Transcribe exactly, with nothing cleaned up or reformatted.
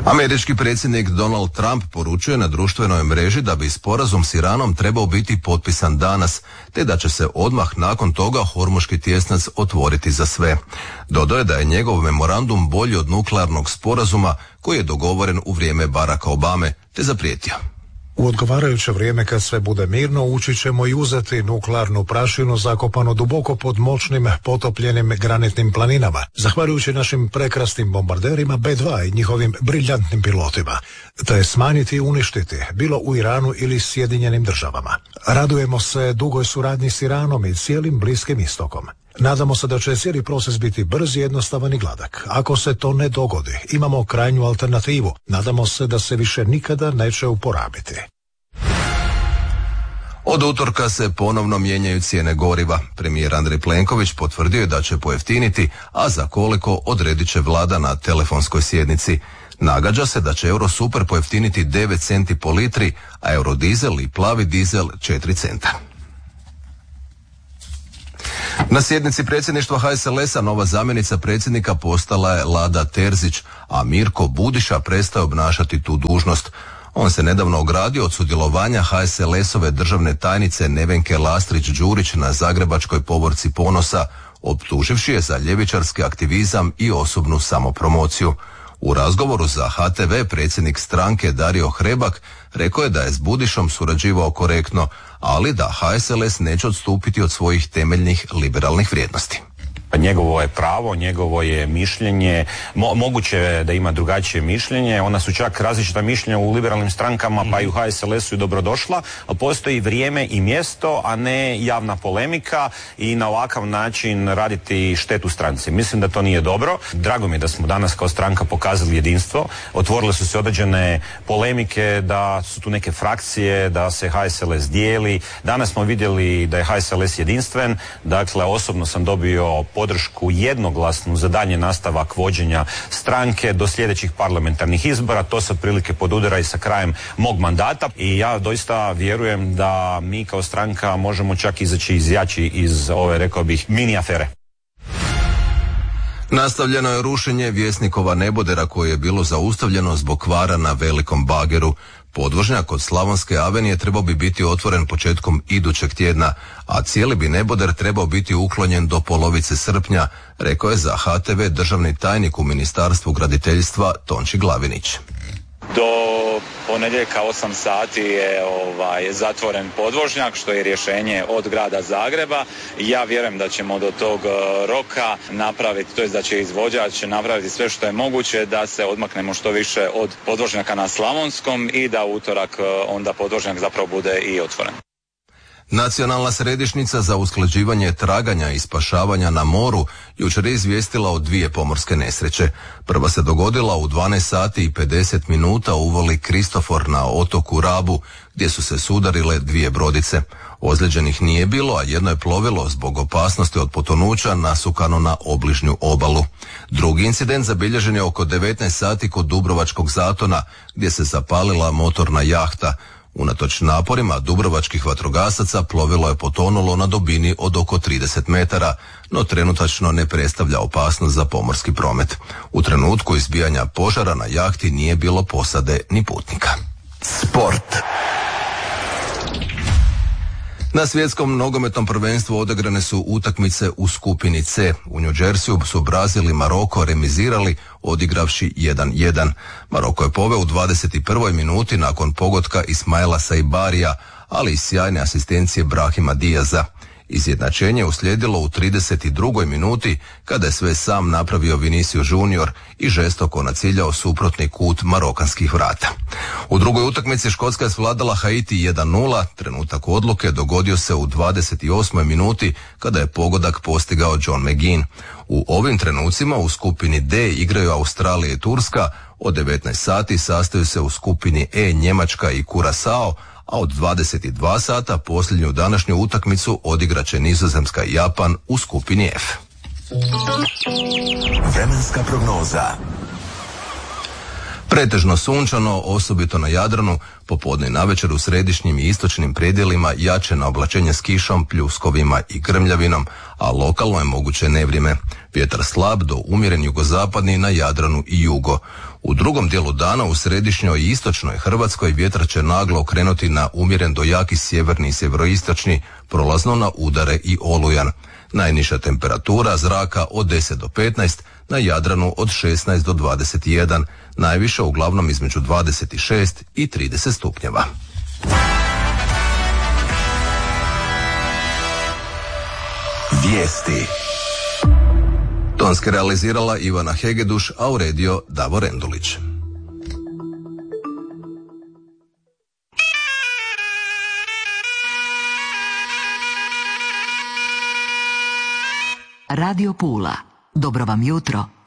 Američki predsjednik Donald Trump poručuje na društvenoj mreži da bi sporazum s Iranom trebao biti potpisan danas, te da će se odmah nakon toga Hormuški tjesnac otvoriti za sve. Dodao je da je njegov memorandum bolji od nuklearnog sporazuma koji je dogovoren u vrijeme Baracka Obame, te zaprijetio: u odgovarajuće vrijeme kad sve bude mirno ući ćemo i uzeti nuklearnu prašinu zakopanu duboko pod moćnim potopljenim granitnim planinama, zahvaljujući našim prekrasnim bombarderima be dva i njihovim briljantnim pilotima, te smanjiti i uništiti, bilo u Iranu ili Sjedinjenim državama. Radujemo se dugoj suradnji s Iranom i cijelim Bliskim istokom. Nadamo se da će cijeli proces biti brz, jednostavan i gladak. Ako se to ne dogodi, imamo krajnju alternativu. Nadamo se da se više nikada neće uporabiti. Od utorka se ponovno mijenjaju cijene goriva. Premijer Andrej Plenković potvrdio je da će pojeftiniti, a za koliko odredit će vlada na telefonskoj sjednici. Nagađa se da će Eurosuper pojeftiniti devet centi po litri, a Eurodizel i plavi dizel četiri centa. Na sjednici predsjedništva ha es el es-a nova zamjenica predsjednika postala je Lada Terzić, a Mirko Budiša prestaje obnašati tu dužnost. On se nedavno ogradio od sudjelovanja ha es el es-ove državne tajnice Nevenke Lastrić-Đurić na zagrebačkoj povorci ponosa, optuživši je za ljevičarski aktivizam i osobnu samopromociju. U razgovoru za ha te ve predsjednik stranke Dario Hrebak rekao je da je s Budišom surađivao korektno, ali da ha es el es neće odstupiti od svojih temeljnih liberalnih vrijednosti. Njegovo je pravo, njegovo je mišljenje, Mo, moguće je da ima drugačije mišljenje, ona su čak različita mišljenja u liberalnim strankama, pa i u ha es el es-u i dobrodošla, ali postoji vrijeme i mjesto, a ne javna polemika i na ovakav način raditi štetu stranci. Mislim da to nije dobro. Drago mi je da smo danas kao stranka pokazali jedinstvo, otvorile su se određene polemike, da su tu neke frakcije, da se ha es el es dijeli. Danas smo vidjeli da je ha es el es jedinstven, dakle osobno sam dobio podršku jednoglasnu za daljnji nastavak vođenja stranke do sljedećih parlamentarnih izbora. To se otprilike podudara i sa krajem mog mandata i ja doista vjerujem da mi kao stranka možemo čak izaći izjači iz ove, rekao bih, mini afere. Nastavljeno je rušenje Vjesnikova nebodera koje je bilo zaustavljeno zbog kvara na velikom bageru. Podvožnjak od Slavonske avenije trebao bi biti otvoren početkom idućeg tjedna, a cijeli bi neboder trebao biti uklonjen do polovice srpnja, rekao je za ha te ve državni tajnik u Ministarstvu graditeljstva Tonči Glavinić. Do ponedjeljka osam sati je ovaj, zatvoren podvožnjak, što je rješenje od grada Zagreba. Ja vjerujem da ćemo do tog roka napraviti, to je da će izvođač napraviti sve što je moguće da se odmaknemo što više od podvožnjaka na Slavonskom i da utorak onda podvožnjak zapravo bude i otvoren. Nacionalna središnjica za usklađivanje traganja i spašavanja na moru jučer je izvijestila o dvije pomorske nesreće. Prva se dogodila u dvanaest sati i pedeset minuta u uvali Kristofor na otoku Rabu, gdje su se sudarile dvije brodice. Ozlijeđenih nije bilo, a jedno je plovilo zbog opasnosti od potonuća nasukano na obližnju obalu. Drugi incident zabilježen je oko devetnaest sati kod Dubrovačkog Zatona, gdje se zapalila motorna jahta. Unatoč naporima dubrovačkih vatrogasaca plovilo je potonulo na dubini od oko trideset metara, no trenutačno ne predstavlja opasnost za pomorski promet. U trenutku izbijanja požara na jahti nije bilo posade ni putnika. Sport. Na svjetskom nogometnom prvenstvu odigrane su utakmice u skupini C. U New Jerseyu su Brazil i Maroko remizirali odigravši jedan jedan. Maroko je poveo u dvadeset prvoj minuti nakon pogotka Ismaila Saibarija, ali i sjajne asistencije Brahima Diaza. Izjednačenje uslijedilo u trideset drugoj minuti kada je sve sam napravio Vinicius Junior i žestoko naciljao suprotni kut marokanskih vrata. U drugoj utakmici Škotska je svladala Haiti jedan nula, trenutak odluke dogodio se u dvadeset osmoj minuti kada je pogodak postigao John McGinn. U ovim trenucima u skupini D igraju Australija i Turska, od devetnaest sati sastaju se u skupini E Njemačka i Curaçao, a od dvadeset dva sata posljednju današnju utakmicu odigraće Nizozemska i Japan u skupini F. Vremenska prognoza. Pretežno sunčano, osobito na Jadranu, popodne i navečer u središnjim i istočnim predjelima jače na oblačenje s kišom, pljuskovima i grmljavinom, a lokalno je moguće nevrijeme. Vjetar slab do umjeren jugozapadni na Jadranu i jugo. U drugom dijelu dana u središnjoj i istočnoj Hrvatskoj vjetar će naglo okrenuti na umjeren do jaki sjeverni i sjeveroistočni, prolazno na udare i olujan. Najniža temperatura zraka od deset do petnaest, na Jadranu od šesnaest do dvadeset jedan, najviše uglavnom između dvadeset šest i trideset stupnjeva. Vijesti. Tonski realizirala Ivana Hegeduš, a uredio Davor Endulić. Radio Pula. Dobro vam jutro.